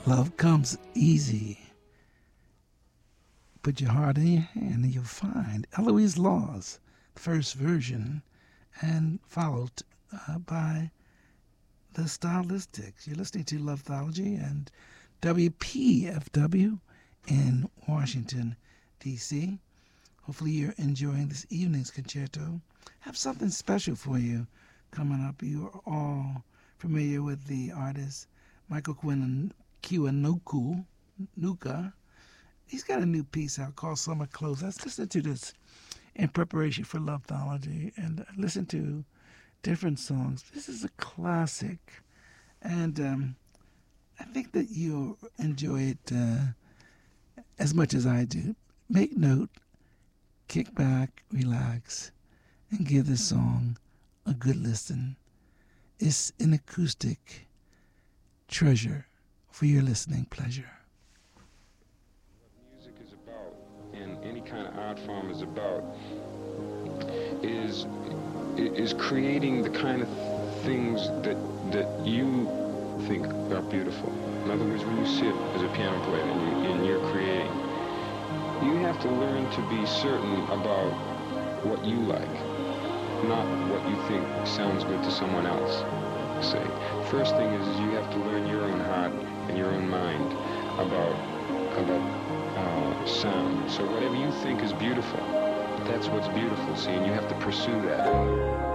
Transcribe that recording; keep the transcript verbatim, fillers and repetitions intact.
Love comes easy. Put your heart in your hand and you'll find Eloise Laws, the first version, and followed uh, by the Stylistics. You're listening to Loveology and W P F W in Washington, D C Hopefully you're enjoying this evening's concerto. I have something special for you coming up. You are all familiar with the artist Michael Kiwanuka. Nuka. He's got a new piece out called Summer Clothes. Let's listen to this in preparation for Loveology and listen to different songs. This is a classic, and um, I think that you'll enjoy it uh, as much as I do. Make note, kick back, relax, and give this song a good listen. It's an acoustic treasure for your listening pleasure. What music is about, and any kind of art form is about, is is creating the kind of things that that you think are beautiful. In other words, when you sit as a piano player and, you, and you're creating, you have to learn to be certain about what you like, not what you think sounds good to someone else. Say, first thing is, is you have to learn your own heart and your own mind about about uh, sound. So whatever you think is beautiful, that's what's beautiful. See, and you have to pursue that.